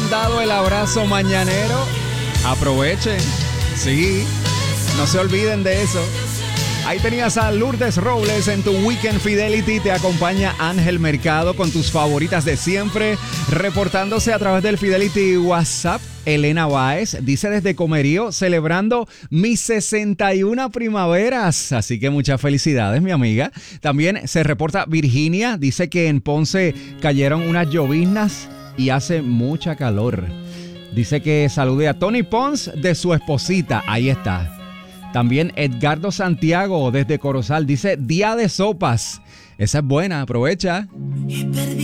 han dado el abrazo mañanero, aprovechen. Sí, no se olviden de eso. Ahí tenías a Lourdes Robles en tu Weekend Fidelity. Te acompaña Ángel Mercado con tus favoritas de siempre. Reportándose a través del Fidelity WhatsApp, Elena Báez dice desde Comerío, celebrando mis 61 primaveras. Así que muchas felicidades, mi amiga. También se reporta Virginia. Dice que en Ponce cayeron unas lloviznas y hace mucha calor. Dice que salude a Tony Pons de su esposita. Ahí está. También Edgardo Santiago desde Corozal dice día de sopas. Esa es buena, aprovecha.